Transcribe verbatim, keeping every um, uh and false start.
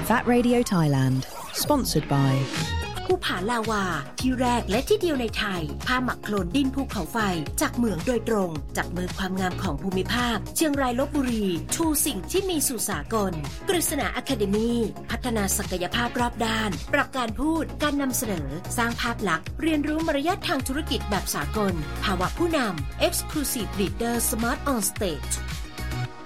V A T Radio Thailand Sponsored by ภูผาลาวาที่แรกและที่เดียวในไทยผ้าหมักโคลนดินภูเขาไฟจากเหมืองโดยตรงจากมือความงามของภูมิภาคเชียงรายลพบุรีชูสิ่งที่มีสู่สากลกฤษณาอะคาเดมีพัฒนาศักยภาพรอบด้านปรับการพูดการนำเสนอสร้างภาพลักษณ์เรียนรู้มารยาททางธุรกิจแบบสากลภาวะผู้นำ Exclusive Leader Smart on Stage